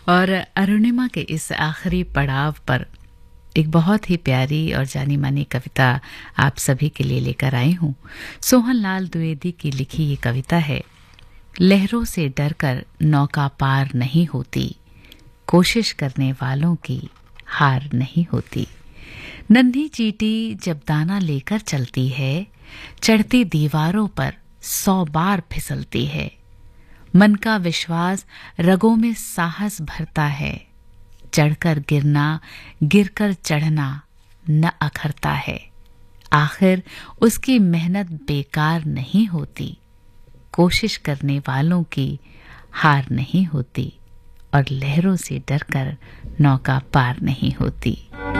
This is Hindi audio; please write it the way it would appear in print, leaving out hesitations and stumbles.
और अरुणिमा के इस आखिरी पड़ाव पर एक बहुत ही प्यारी और जानी मानी कविता आप सभी के लिए लेकर आई हूँ। सोहन लाल द्विवेदी की लिखी ये कविता है। लहरों से डरकर नौका पार नहीं होती, कोशिश करने वालों की हार नहीं होती। नन्ही चींटी जब दाना लेकर चलती है, चढ़ती दीवारों पर 100 बार फिसलती है। मन का विश्वास रगों में साहस भरता है, चढ़कर गिरना गिरकर चढ़ना न अखरता है। आखिर उसकी मेहनत बेकार नहीं होती, कोशिश करने वालों की हार नहीं होती और लहरों से डरकर नौका पार नहीं होती।